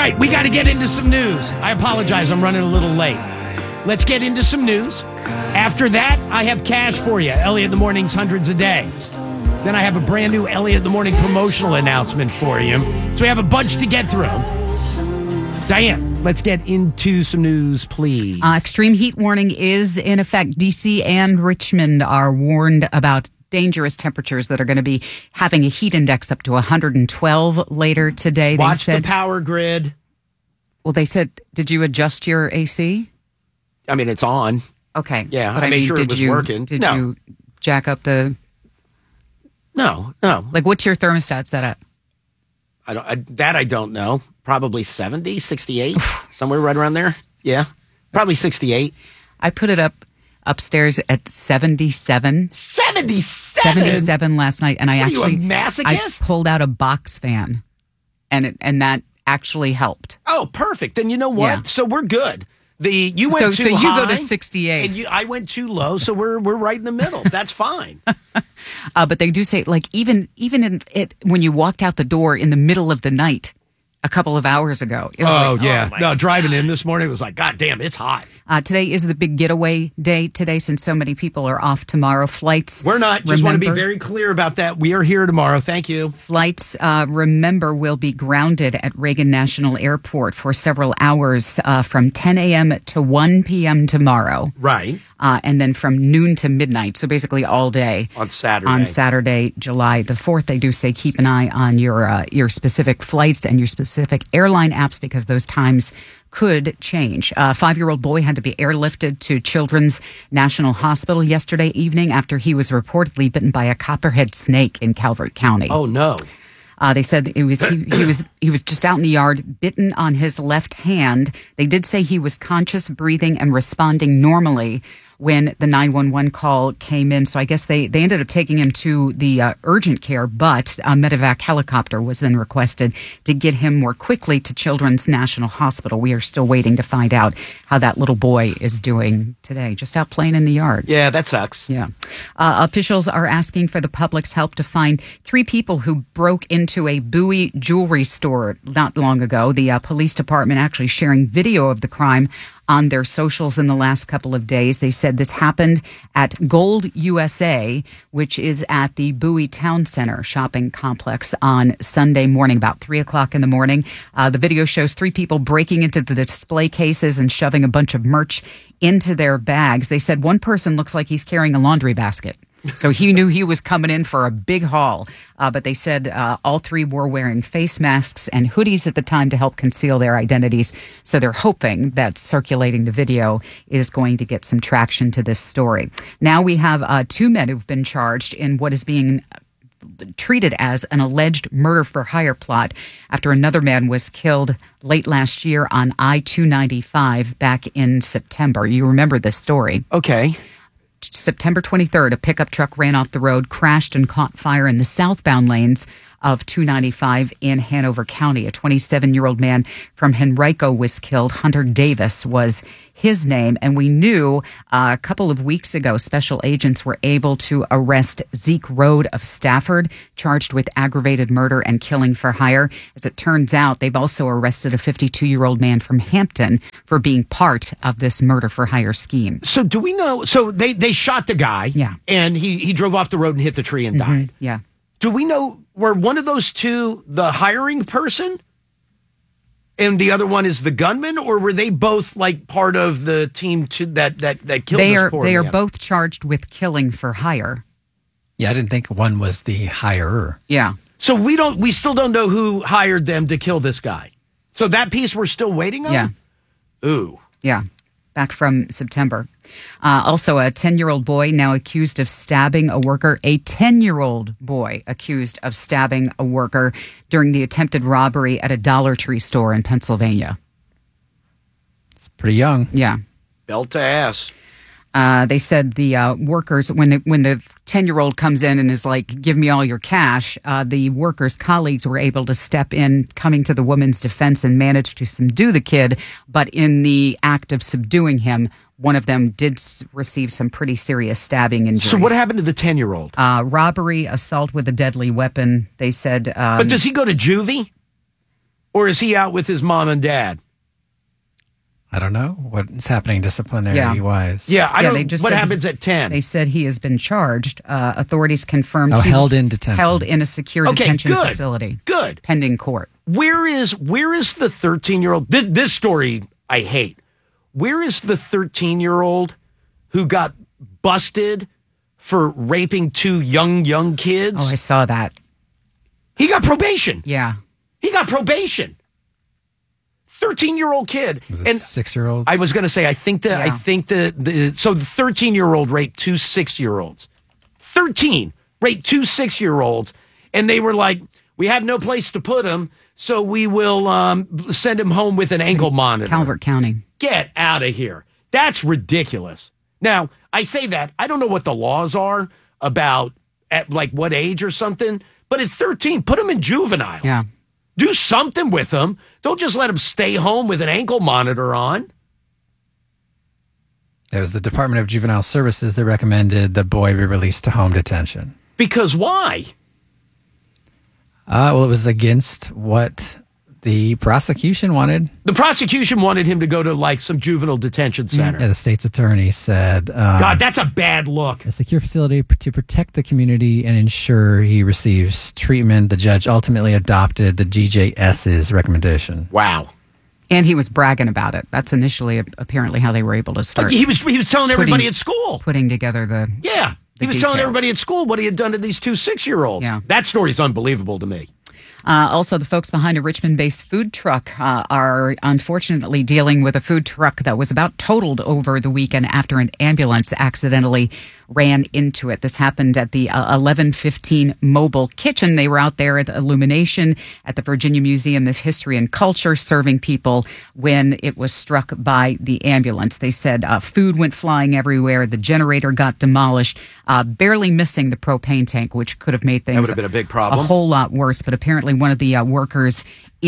right, we got to get into some news. I apologize, I'm running a little late. Let's get into some news. After that, I have cash for you. Elliot in the Morning's Hundreds a Day. Then I have a brand new Elliot in the Morning promotional announcement for you. So we have a bunch to get through. Diane, let's get into some news, please. Extreme heat warning is in effect. D.C. and Richmond are warned about dangerous temperatures that are going to be having a heat index up to 112 later today. Watch the power grid. Well, they said, did you adjust your AC? I mean, it's on. Okay. Yeah, I made sure it was working. Did you jack up the... No. Like, what's your thermostat set at? I don't know. Probably 70, 68, somewhere right around there. Yeah, probably 68. I put it upstairs at 77. 77 last night, and I you, a masochist? I pulled out a box fan, and that actually helped. Oh, perfect. Then you know what? Yeah. So we're good. You went too high. So you go to 68, and I went too low. So we're right in the middle. That's fine. But they do say, like, even when you walked out the door in the middle of the night a couple of hours ago. It was driving in this morning, it was like, God damn, it's hot. Today is the big getaway day today, since so many people are off tomorrow. Flights. We're not. Just want to be very clear about that. We are here tomorrow. Thank you. Flights, will be grounded at Reagan National Airport for several hours from 10 a.m. to 1 p.m. tomorrow. Right. And then from noon to midnight. So basically all day. On Saturday. On Saturday, July the 4th. They do say keep an eye on your specific flights and your specific airline apps, because those times could change. A 5-year-old boy had to be airlifted to Children's National Hospital yesterday evening after he was reportedly bitten by a copperhead snake in Calvert County. Oh, no. They said he was just out in the yard, bitten on his left hand. They did say he was conscious, breathing, and responding normally when the 911 call came in. So I guess they ended up taking him to the urgent care, but a medevac helicopter was then requested to get him more quickly to Children's National Hospital. We are still waiting to find out how that little boy is doing today, just out playing in the yard. Yeah, that sucks. Yeah. Officials are asking for the public's help to find 3 people who broke into a Bowie jewelry store not long ago. The police department actually sharing video of the crime on their socials in the last couple of days. They said this happened at Gold USA, which is at the Bowie Town Center shopping complex on Sunday morning, about 3 o'clock in the morning. The video shows 3 people breaking into the display cases and shoving a bunch of merch into their bags. They said one person looks like he's carrying a laundry basket. So he knew he was coming in for a big haul. But they said all 3 were wearing face masks and hoodies at the time to help conceal their identities. So they're hoping that circulating the video is going to get some traction to this story. Now we have 2 men who've been charged in what is being treated as an alleged murder for hire plot after another man was killed late last year on I-295 back in September. You remember this story. Okay. September 23rd, a pickup truck ran off the road, crashed and caught fire in the southbound lanes of 295 in Hanover County. A 27-year-old man from Henrico was killed. Hunter Davis was his name. And we knew a couple of weeks ago, special agents were able to arrest Zeke Road of Stafford, charged with aggravated murder and killing for hire. As it turns out, they've also arrested a 52-year-old man from Hampton for being part of this murder for hire scheme. So do we know? So they shot the guy. Yeah. And he drove off the road and hit the tree and died. Yeah. Do we know, were one of those 2 the hiring person and the other one is the gunman, or were they both like part of the team that killed this poor man? They are both charged with killing for hire. Yeah, I didn't think one was the hirer. Yeah. So we still don't know who hired them to kill this guy. So that piece we're still waiting on? Yeah. Ooh. Yeah. Back from September. Also, a 10-year-old boy now accused of stabbing a worker. A 10-year-old boy accused of stabbing a worker during the attempted robbery at a Dollar Tree store in Pennsylvania. It's pretty young. Yeah. Belt to ass. They said the workers, when the 10-year-old comes in and is like, give me all your cash, the workers' colleagues were able to step in, coming to the woman's defense, and managed to subdue the kid. But in the act of subduing him, one of them did receive some pretty serious stabbing injuries. So what happened to the 10-year-old? Robbery, assault with a deadly weapon, they said. But does he go to juvie? Or is he out with his mom and dad? I don't know what's happening disciplinary-wise. Yeah, I don't they know just what said happens at 10. They said he has been charged. Authorities confirmed he held was in detention. held in a secure detention good. facility. Good. Pending court. Where is the 13-year-old? This story I hate. Where is the 13-year-old who got busted for raping two young kids? Oh, I saw that. He got probation. Yeah. He got probation. 13-year-old kid. Was it 6-year-olds? I was going to say, so the 13-year-old raped two 6-year-olds. 13 raped two 6-year-olds, and they were like, we have no place to put him, so we will send him home with an ankle monitor. Calvert County. Get out of here. That's ridiculous. Now, I say that. I don't know what the laws are about at like what age or something, but at 13, put him in juvenile. Yeah. Do something with him. Don't just let him stay home with an ankle monitor on. It was the Department of Juvenile Services that recommended the boy be released to home detention. Because why? Well, it was against what the prosecution wanted. The prosecution wanted him to go to like some juvenile detention center. Yeah, the state's attorney said, God, that's a bad look. a secure facility to protect the community and ensure he receives treatment. The judge ultimately adopted the DJS's recommendation. Wow. And he was bragging about it. That's initially apparently how they were able to start He was telling everybody at school. putting together the Yeah. He was details. telling everybody at school what he had done to these two 6-year-olds. Yeah. That story's unbelievable to me. Also, the folks behind a Richmond-based food truck are unfortunately dealing with a food truck that was about totaled over the weekend after an ambulance accidentally ran into it. This happened at the 1115 Mobile Kitchen. They were out there at Illumination at the Virginia Museum of History and Culture serving people when it was struck by the ambulance. They said food went flying everywhere. The generator got demolished, barely missing the propane tank, which could have made things That would have been a big problem. a whole lot worse. But apparently one of the workers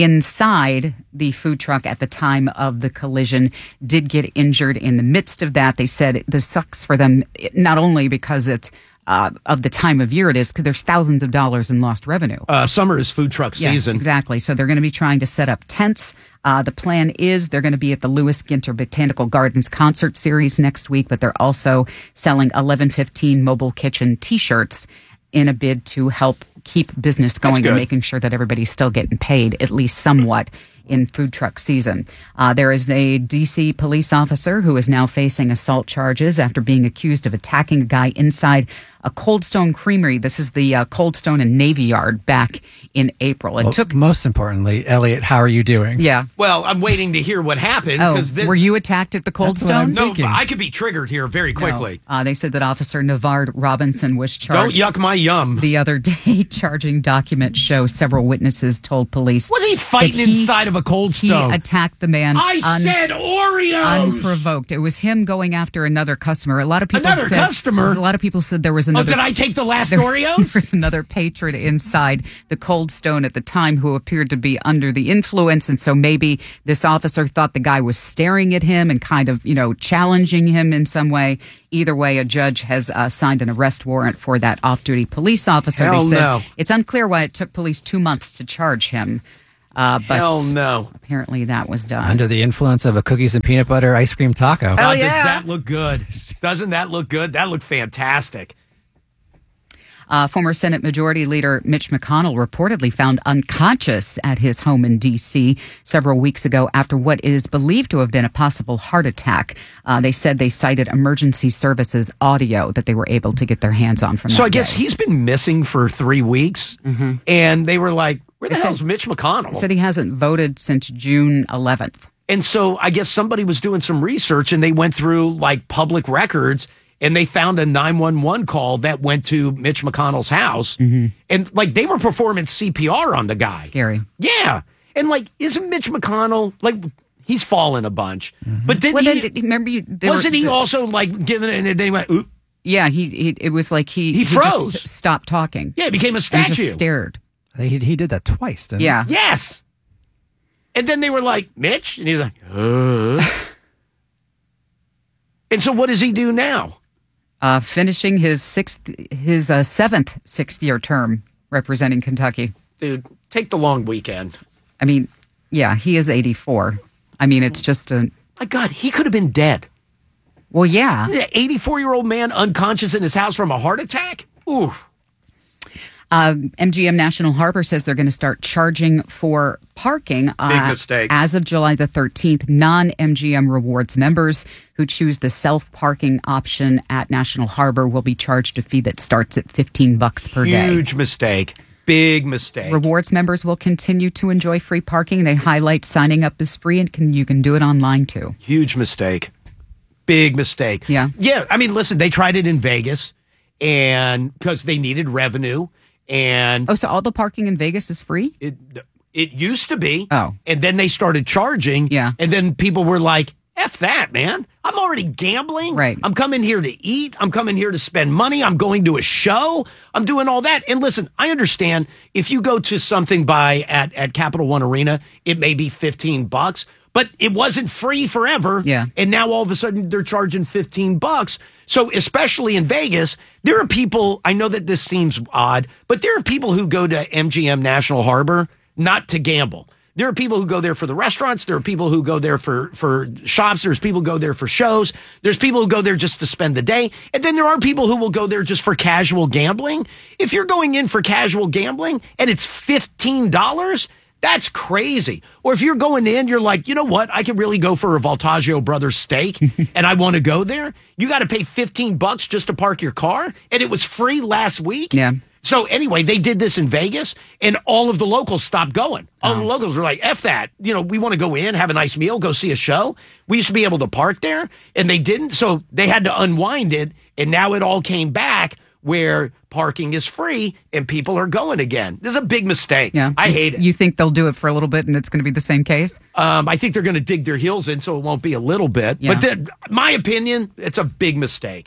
inside the food truck at the time of the collision did get injured in the midst of that. They said this sucks for them, not only because it's of the time of year it is, because there's thousands of dollars in lost revenue. Summer is food truck season. Yes, exactly. So they're going to be trying to set up tents. The plan is they're going to be at the Lewis Ginter Botanical Gardens concert series next week, but they're also selling 1115 Mobile Kitchen T-shirts in a bid to help keep business going and making sure that everybody's still getting paid, at least somewhat, in food truck season. There is a D.C. police officer who is now facing assault charges after being accused of attacking a guy inside a Cold Stone Creamery. This is the Cold Stone and Navy Yard back in April. It took. Most importantly, Elliot, how are you doing? Yeah. Well, I'm waiting to hear what happened. Oh, were you attacked at the Cold That's what I'm Stone? No, thinking. I could be triggered here very quickly. No. They said that Officer Navard Robinson was charged. Don't yuck my yum. The other day, charging documents show several witnesses told police. Was he fighting that inside of a Cold He Stone? attacked the man. I said Oreos. Unprovoked. It was him going after another customer. A lot of people Another said, customer? A lot of people said there was Oh, another. did I take the last there Oreos? was another patron inside the Cold Stone at the time who appeared to be under the influence, and so maybe this officer thought the guy was staring at him and kind of, challenging him in some way. Either way, a judge has signed an arrest warrant for that off-duty police officer. Hell They said no. it's unclear why it took police 2 months to charge him. But Hell no. apparently that was done. Under the influence of a cookies and peanut butter ice cream taco. God, yeah. Does that look good? Doesn't that look good? That looked fantastic. Former Senate Majority Leader Mitch McConnell reportedly found unconscious at his home in D.C. several weeks ago after what is believed to have been a possible heart attack. They said they cited emergency services audio that they were able to get their hands on from that So I guess day. he's been missing for 3 weeks, and they were like, where the hell's Mitch McConnell? Said he hasn't voted since June 11th. And so I guess somebody was doing some research, and they went through like public records, and they found a 911 call that went to Mitch McConnell's house. And like they were performing CPR on the guy. Scary. Yeah. And like, isn't Mitch McConnell, like, he's fallen a bunch. But didn't Well, he, then, remember wasn't he also like giving it, and they went, oop. Yeah, it was like he froze. just stopped talking. Yeah, he became a And statue. just stared. He did that twice, didn't he? Yeah. Yes. And then they were like, Mitch? And he was like, And so what does he do now? Finishing his seventh sixth-year term representing Kentucky. Dude, take the long weekend. I mean, Yeah, he is 84. I mean, it's just a... My God, he could have been dead. Well, yeah. 84-year-old man unconscious in his house from a heart attack? Ooh. MGM National Harbor says they're going to start charging for parking. Big mistake. As of July the 13th, non-MGM Rewards members who choose the self-parking option at National Harbor will be charged a fee that starts at $15 per day. Huge mistake. Big mistake. Rewards members will continue to enjoy free parking. They highlight signing up is free and you can do it online too. Huge mistake. Big mistake. Yeah. Yeah. I mean, listen, they tried it in Vegas and because they needed revenue. And so all the parking in Vegas is free? It used to be. Oh. And then they started charging. Yeah. And then people were like, F that, man. I'm already gambling. Right. I'm coming here to eat. I'm coming here to spend money. I'm going to a show. I'm doing all that. And listen, I understand if you go to something at Capital One Arena, it may be $15, but it wasn't free forever. Yeah. And now all of a sudden they're charging $15. So especially in Vegas, there are people, I know that this seems odd, but there are people who go to MGM National Harbor not to gamble. There are people who go there for the restaurants. There are people who go there for shops. There's people who go there for shows. There's people who go there just to spend the day. And then there are people who will go there just for casual gambling. If you're going in for casual gambling and it's $15, that's crazy. Or if you're going in, you're like, you know what? I could really go for a Voltaggio Brothers steak and I want to go there. You got to pay $15 just to park your car. And it was free last week. Yeah. So anyway, they did this in Vegas and all of the locals stopped going. All the locals were like, F that. You know, we want to go in, have a nice meal, go see a show. We used to be able to park there and they didn't. So they had to unwind it. And now it all came back where parking is free and people are going again. This is a big mistake. Yeah. I hate it. You think they'll do it for a little bit and it's going to be the same case? I think they're going to dig their heels in so it won't be a little bit. Yeah. But my opinion, it's a big mistake.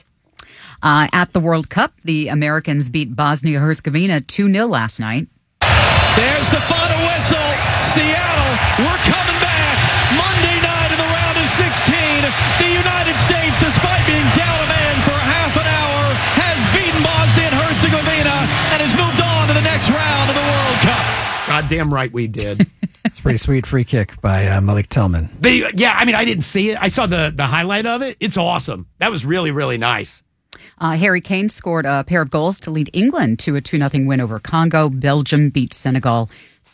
At the World Cup, the Americans beat Bosnia-Herzegovina 2-0 last night. There's the final whistle. Seattle, we're coming back. Monday night in the round of 16. The United States, despite being down a man for half an hour, has beaten Bosnia-Herzegovina and has moved on to the next round of the World Cup. God damn right we did. It's a pretty sweet free kick by Malik Tillman. I mean, I didn't see it. I saw the highlight of it. It's awesome. That was really, really nice. Harry Kane scored a pair of goals to lead England to a 2-0 win over Congo. Belgium beat Senegal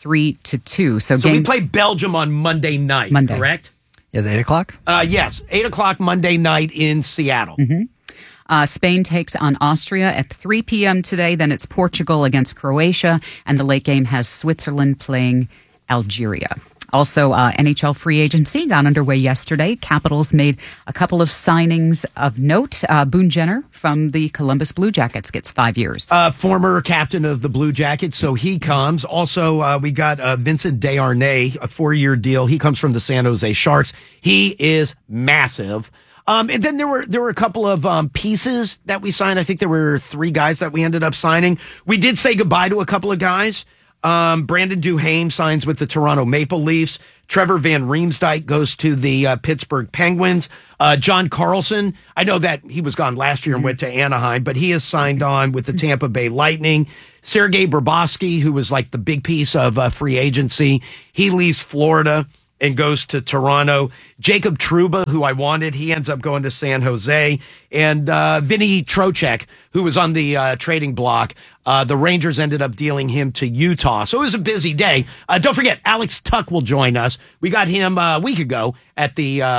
3-2. So we play Belgium on Monday night, correct? Is it 8 o'clock? Yes, 8 o'clock Monday night in Seattle. Mm-hmm. Spain takes on Austria at 3 p.m. today. Then it's Portugal against Croatia. And the late game has Switzerland playing Algeria. Also, NHL free agency got underway yesterday. Capitals made a couple of signings of note. Boone Jenner from the Columbus Blue Jackets gets 5 years. Former captain of the Blue Jackets, so he comes. Also, we got Vincent Desharnais, a 4-year deal. He comes from the San Jose Sharks. He is massive. And then there were a couple of pieces that we signed. I think there were 3 guys that we ended up signing. We did say goodbye to a couple of guys. Brandon Duhaime signs with the Toronto Maple Leafs. Trevor Van Riemsdyk goes to the Pittsburgh Penguins. John Carlson, I know that he was gone last year and went to Anaheim, but he has signed on with the Tampa Bay Lightning. Sergei Bobrovsky, who was like the big piece of free agency, he leaves Florida and goes to Toronto. Jacob Trouba, who I wanted, he ends up going to San Jose. And Vinny Trocheck, who was on the trading block, the Rangers ended up dealing him to Utah. So it was a busy day. Don't forget, Alex Tuck will join us. We got him a week ago at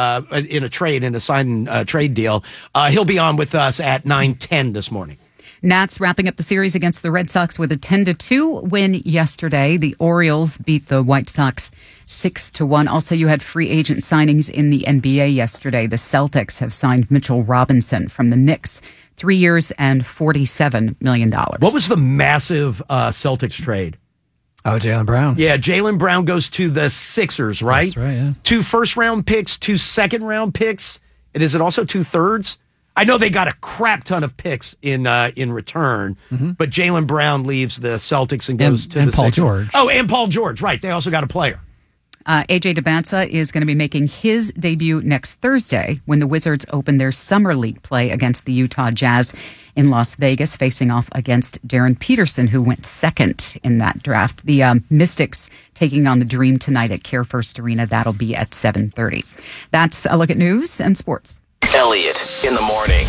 in a sign trade deal. He'll be on with us at 9:10 this morning. Nats wrapping up the series against the Red Sox with a 10-2 win yesterday. The Orioles beat the White Sox 6-1. Also, you had free agent signings in the NBA yesterday. The Celtics have signed Mitchell Robinson from the Knicks, 3 years and $47 million. What was the massive Celtics trade? Oh, Jaylen Brown. Yeah, Jaylen Brown goes to the Sixers, right? That's right, yeah. 2 first-round picks, 2 second-round picks. And is it also 2 thirds? I know they got a crap ton of picks in return, but Jaylen Brown leaves the Celtics and goes to the Paul Sixers. George. Oh, and Paul George, right. They also got a player. AJ Debnza is going to be making his debut next Thursday when the Wizards open their Summer League play against the Utah Jazz in Las Vegas, facing off against Darren Peterson, who went second in that draft. The Mystics taking on the Dream tonight at Care First Arena. That'll be at 7:30. That's a look at news and sports. Elliot in the morning.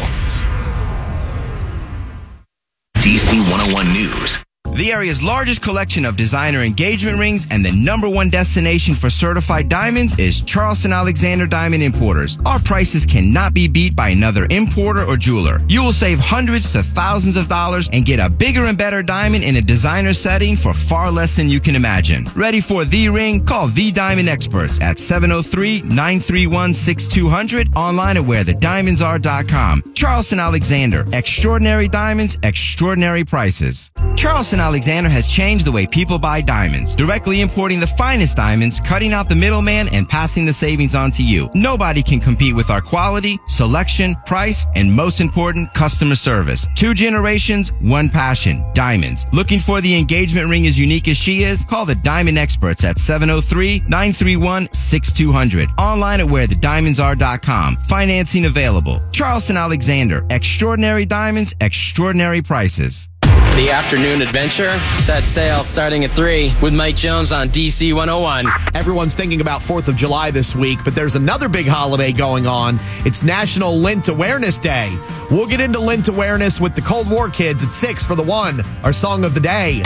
DC 101 News. The area's largest collection of designer engagement rings and the #1 destination for certified diamonds is Charleston Alexander Diamond Importers. Our prices cannot be beat by another importer or jeweler. You will save hundreds to thousands of dollars and get a bigger and better diamond in a designer setting for far less than you can imagine. Ready for the ring? Call The Diamond Experts at 703-931-6200, online at wherethediamondsare.com. Charleston Alexander. Extraordinary diamonds, extraordinary prices. Charleston Alexander has changed the way people buy diamonds, directly importing the finest diamonds, cutting out the middleman, and passing the savings on to you. Nobody can compete with our quality, selection, price, and most important, customer service. 2 generations, 1 passion. Diamonds. Looking for the engagement ring as unique as she is? Call the Diamond Experts at 703-931-6200. Online at wherethediamondsare.com. Financing available. Charleston Alexander. Extraordinary diamonds, extraordinary prices. The afternoon adventure set sail starting at 3 with Mike Jones on DC 101. Everyone's thinking about 4th of July this week, but there's another big holiday going on. It's National Lint Awareness Day. We'll get into lint awareness with the Cold War Kids at 6 for the one, our song of the day.